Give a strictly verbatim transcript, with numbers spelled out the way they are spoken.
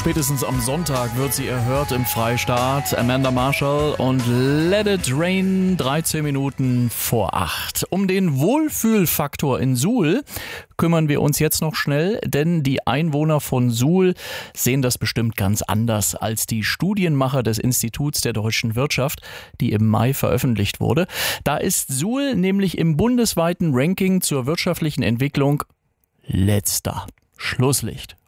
Spätestens am Sonntag wird sie erhört im Freistaat. Amanda Marshall und Let It Rain, dreizehn Minuten vor acht. Um den Wohlfühlfaktor in Suhl kümmern wir uns jetzt noch schnell, denn die Einwohner von Suhl sehen das bestimmt ganz anders als die Studienmacher des Instituts der deutschen Wirtschaft, die im Mai veröffentlicht wurde. Da ist Suhl nämlich im bundesweiten Ranking zur wirtschaftlichen Entwicklung letzter. Schlusslicht.